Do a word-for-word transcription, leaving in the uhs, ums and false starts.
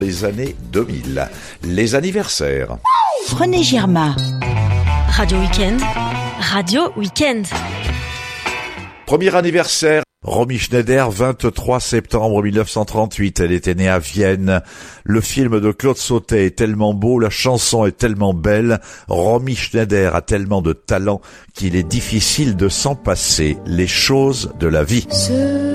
Les années deux mille, les anniversaires. René Girma. Radio Week-end, Radio Week-end. Premier anniversaire, Romy Schneider, vingt-trois septembre mille neuf cent trente-huit. Elle était née à Vienne. Le film de Claude Sautet est tellement beau, la chanson est tellement belle. Romy Schneider a tellement de talent qu'il est difficile de s'en passer. Les choses de la vie. Ce